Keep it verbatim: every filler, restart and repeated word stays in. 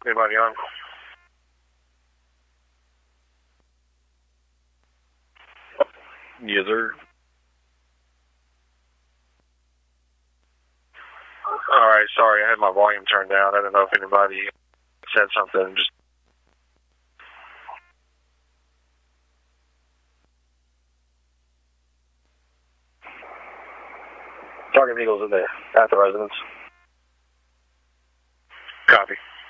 Anybody on? Yes, sir. All right, sorry, I had my volume turned down. I didn't know if anybody said something. Just target vehicles in there at the residence. Copy.